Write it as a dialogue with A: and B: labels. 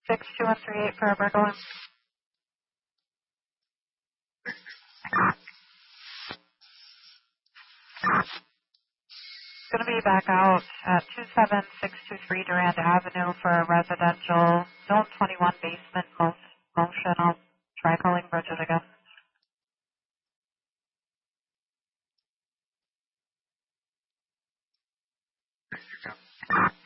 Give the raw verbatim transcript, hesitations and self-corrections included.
A: six two one three eight for a burglar. Going to be back out at two seven six two three Durand Avenue for a residential zone twenty-one basement motion. I'll try calling Bridget again.
B: Thank you, Captain.